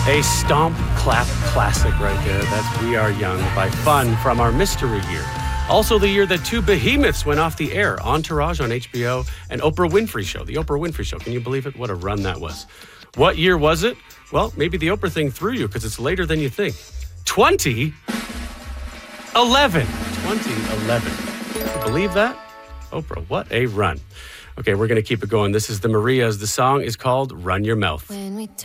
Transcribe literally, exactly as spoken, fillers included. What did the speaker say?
A stomp clap classic right there. That's We Are Young by Fun from our mystery year. Also the year that two behemoths went off the air, Entourage on H B O and Oprah Winfrey Show. The Oprah Winfrey Show. Can you believe it? What a run that was. What year was it? Well, maybe the Oprah thing threw you because it's later than you think. twenty eleven. twenty eleven. Can you believe that? Oprah, what a run. Okay, we're going to keep it going. This is the Marias. The song is called Run Your Mouth. When we